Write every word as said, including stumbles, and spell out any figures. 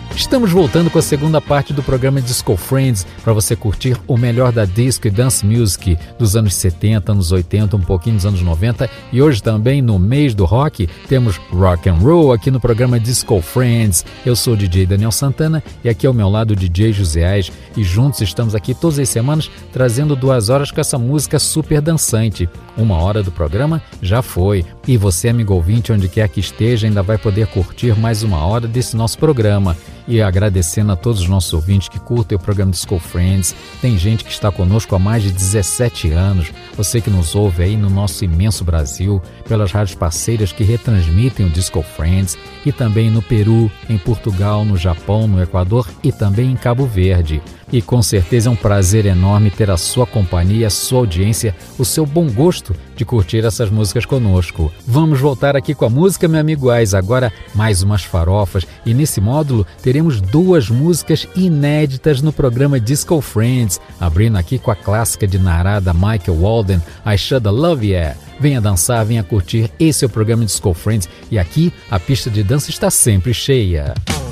Estamos voltando com a segunda parte do programa Disco Friends para você curtir o melhor da disco e dance music dos anos setenta, anos oitenta, um pouquinho dos anos noventa e hoje também no mês do rock temos rock and roll aqui no programa Disco Friends. Eu sou o D J Daniel Santana e aqui ao meu lado o D J José Aires e juntos estamos aqui todas as semanas trazendo duas horas com essa música super dançante. Uma hora do programa já foi e você, amigo ouvinte, onde quer que esteja, ainda vai poder curtir mais uma hora desse nosso programa. E agradecendo a todos os nossos ouvintes que curtem o programa Disco Friends. Tem gente que está conosco há mais de dezessete anos. Você que nos ouve aí no nosso imenso Brasil, pelas rádios parceiras que retransmitem o Disco Friends, e também no Peru, em Portugal, no Japão, no Equador e também em Cabo Verde. E com certeza é um prazer enorme ter a sua companhia, a sua audiência, o seu bom gosto de curtir essas músicas conosco. Vamos voltar aqui com a música, meu amigo Ais, agora mais umas farofas. E nesse módulo teremos duas músicas inéditas no programa Disco Friends, abrindo aqui com a clássica de Narada Michael Walden, I Shoulda Love Ya. Venha dançar, venha curtir, esse é o programa Disco Friends e aqui a pista de dança está sempre cheia.